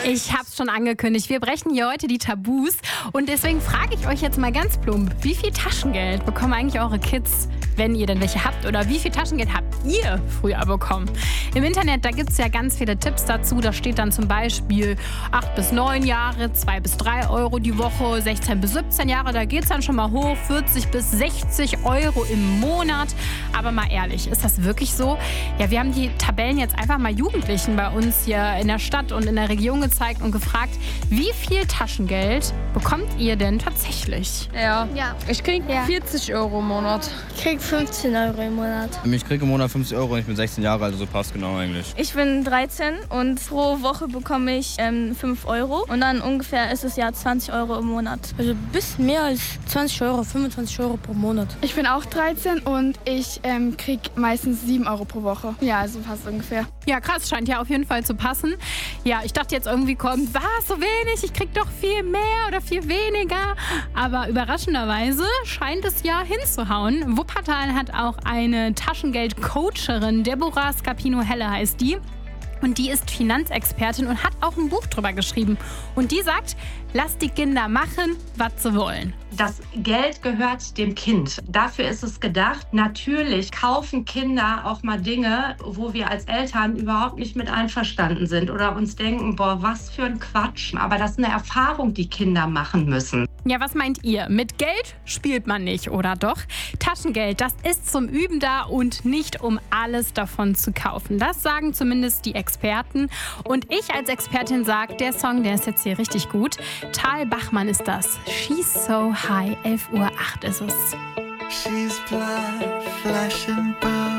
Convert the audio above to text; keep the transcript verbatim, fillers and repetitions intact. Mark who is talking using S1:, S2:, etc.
S1: Ich habe es schon angekündigt. Wir brechen hier heute die Tabus. Und deswegen frage ich euch jetzt mal ganz plump, wie viel Taschengeld bekommen eigentlich eure Kids, wenn ihr denn welche habt? Oder wie viel Taschengeld habt ihr früher bekommen? Im Internet, da gibt es ja ganz viele Tipps dazu. Da steht dann zum Beispiel acht bis neun Jahre, zwei bis drei Euro die Woche, sechzehn bis siebzehn Jahre, da geht es dann schon mal hoch, vierzig bis sechzig Euro im Monat. Aber mal ehrlich, ist das wirklich so? Ja, wir haben die Tabellen jetzt einfach mal Jugendlichen bei uns hier in der Stadt und in der Region gezeigt und gefragt, wie viel Taschengeld bekommt ihr denn tatsächlich?
S2: Ja,
S3: Ja.
S2: ich krieg
S3: Ja.
S2: vierzig Euro im Monat.
S3: Ich krieg fünfzehn Euro im Monat.
S4: Ich kriege im Monat fünfzig Euro und ich bin sechzehn Jahre alt, also passt genau eigentlich.
S5: Ich bin dreizehn und pro Woche bekomme ich ähm, fünf Euro und dann ungefähr ist es ja zwanzig Euro im Monat.
S6: Also ein bisschen mehr als zwanzig Euro, fünfundzwanzig Euro pro Monat.
S7: Ich bin auch dreizehn und ich ähm, krieg meistens sieben Euro pro Woche. Ja, also fast ungefähr.
S1: Ja, krass, scheint ja auf jeden Fall zu passen. Ja, ich dachte jetzt irgendwie kommt, was, so wenig, ich krieg doch viel mehr oder viel weniger. Aber überraschenderweise scheint es ja hinzuhauen. Wuppertal hat auch eine Taschengeld-Coacherin, Deborah Scapino-Helle heißt die. Und die ist Finanzexpertin und hat auch ein Buch drüber geschrieben. Und die sagt, lasst die Kinder machen, was sie wollen.
S8: Das Geld gehört dem Kind. Dafür ist es gedacht. Natürlich kaufen Kinder auch mal Dinge, wo wir als Eltern überhaupt nicht mit einverstanden sind oder uns denken, boah, was für ein Quatsch. Aber das ist eine Erfahrung, die Kinder machen müssen.
S1: Ja, was meint ihr? Mit Geld spielt man nicht, oder doch? Taschengeld, das ist zum Üben da und nicht um alles davon zu kaufen. Das sagen zumindest die Experten. Und ich als Expertin sage, der Song, der ist jetzt hier richtig gut. Tal Bachmann ist das. She's so high. elf Uhr acht ist es.
S9: She's blood, flesh and bone.